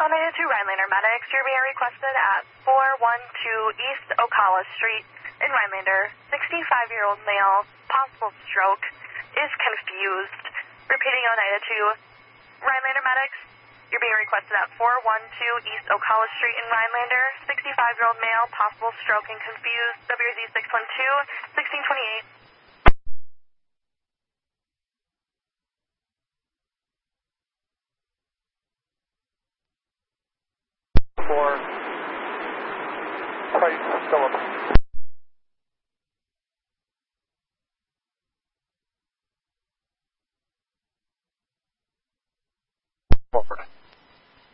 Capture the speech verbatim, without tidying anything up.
one nine two Rhinelander Medics, you're being requested at four one two East Ocala Street in Rhinelander. sixty-five-year-old male, possible stroke, is confused. Repeating Oneida two Rhinelander Medics, you're being requested at four one two East Ocala Street in Rhinelander. sixty-five-year-old male, possible stroke and confused. W Z six one two, sixteen twenty-eight. For Price Phillips.